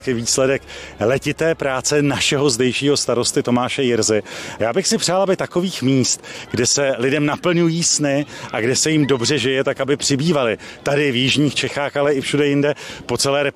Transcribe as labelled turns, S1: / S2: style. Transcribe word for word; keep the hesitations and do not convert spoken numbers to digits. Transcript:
S1: Výsledek letité práce našeho zdejšího starosty Tomáše Jirzy. Já bych si přál, aby takových míst, kde se lidem naplňují sny a kde se jim dobře žije, tak aby přibývaly tady v jižních Čechách, ale i všude jinde po celé republice.